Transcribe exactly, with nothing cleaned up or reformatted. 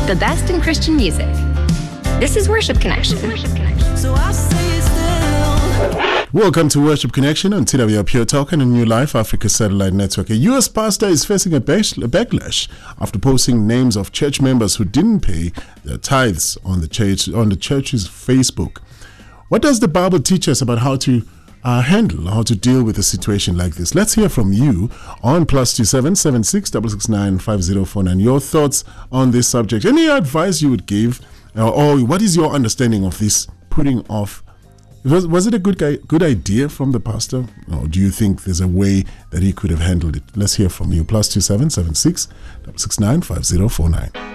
the best in Christian music. This is Worship Connection. So I say still. Welcome to Worship Connection on T W R Pure Talk and a New Life Africa Satellite Network. A U S pastor is facing a backlash after posting names of church members who didn't pay their tithes on the church on the church's Facebook. What does the Bible teach us about how to uh, handle, how to deal with a situation like this? Let's hear from you on plus two seven seven six six six nine five zero four nine. Your thoughts on this subject? Any advice you would give, uh, or what is your understanding of this putting off? Was, was it a good guy, good idea from the pastor, or do you think there's a way that he could have handled it? Let's hear from you. Plus two seven seven six six six nine five zero four nine.